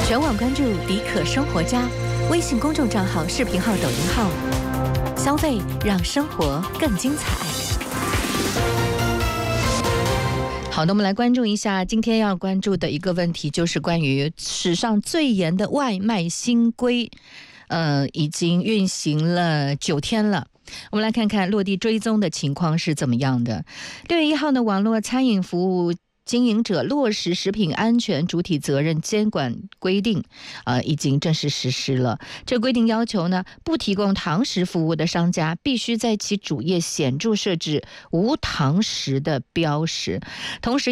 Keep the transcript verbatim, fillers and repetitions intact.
全网关注迪可生活家，微信公众账号、视频号、抖音号，消费让生活更精彩。好的，我们来关注一下今天要关注的一个问题，就是关于史上最严的外卖新规，呃，已经运行了九天了。我们来看看落地追踪的情况是怎么样的。六月一号呢，网络餐饮服务经营者落实食品安全主体责任监管规定，呃，已经正式实施了。这规定要求呢，不提供堂食服务的商家必须在其主页显著设置无堂食的标识，同时